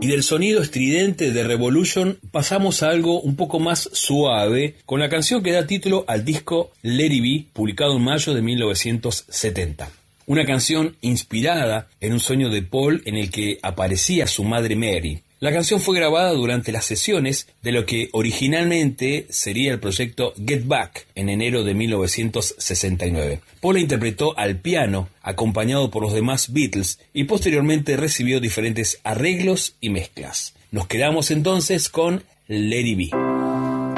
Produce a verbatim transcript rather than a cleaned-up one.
Y del sonido estridente de Revolution pasamos a algo un poco más suave, con la canción que da título al disco Let It Be, publicado en mayo de mil novecientos setenta. Una canción inspirada en un sueño de Paul en el que aparecía su madre Mary. La canción fue grabada durante las sesiones de lo que originalmente sería el proyecto Get Back en enero de mil novecientos sesenta y nueve. Paul la interpretó al piano, acompañado por los demás Beatles, y posteriormente recibió diferentes arreglos y mezclas. Nos quedamos entonces con Let It Be.